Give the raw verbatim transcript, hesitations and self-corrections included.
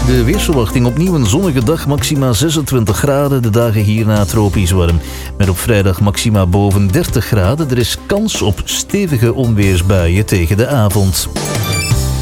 De weersverwachting: opnieuw een zonnige dag, maxima zesentwintig graden. De dagen hierna tropisch warm. Met op vrijdag maxima boven dertig graden. Er is kans op stevige onweersbuien tegen de avond.